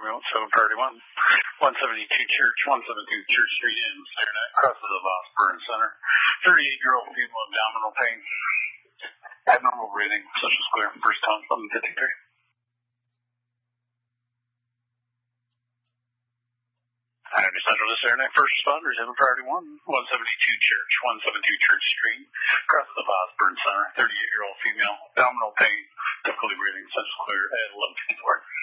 Romeo, 7 Priority 1. 172 Church, 172 Church Street in Saranac, crosses the Voss Burn Center. 38-year-old female abdominal pain. Abnormal breathing, social square, first time, 1153. Central to Saranac, first responders, 7 Priority 1. 172 Church, 172 Church Street, crosses the Voss Burn Center. 38-year-old female, abdominal pain, difficulty breathing, central clear at 1154.